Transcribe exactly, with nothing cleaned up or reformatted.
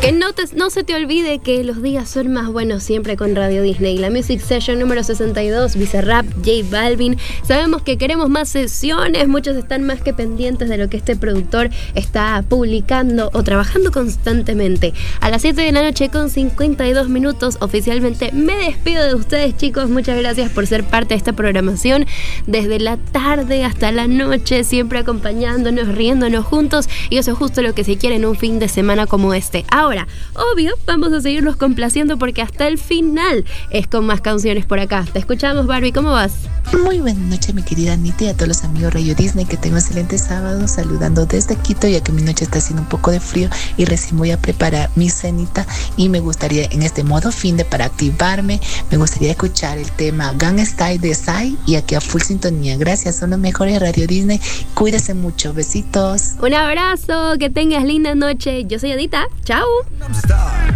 Que no, te, no se te olvide que los días son más buenos siempre con Radio Disney. La Music Session número sesenta y dos, Bizarrap, J Balvin. Sabemos que queremos más sesiones, muchos están más que pendientes de lo que este productor está publicando o trabajando constantemente. A las siete de la noche con cincuenta y dos minutos, oficialmente me despido de ustedes, chicos. Muchas gracias por ser parte de esta programación. Desde la tarde hasta la noche, siempre acompañándonos, riéndonos juntos. Y eso es justo lo que se quiere en un fin de semana como este. Ahora, obvio, vamos a seguirnos complaciendo porque hasta el final es con más canciones por acá. Te escuchamos, Barbie, ¿cómo vas? Muy buena noche, mi querida Anita, y a todos los amigos Radio Disney, que tengo un excelente sábado, saludando desde Quito, ya que mi noche está haciendo un poco de frío y recién voy a preparar mi cenita, y me gustaría en este modo fin de para activarme, me gustaría escuchar el tema Gang Style de Psy, y aquí a full sintonía. Gracias, son los mejores Radio Disney, cuídense mucho, besitos. Un abrazo, que tengas linda noche. Yo soy Adita, chao.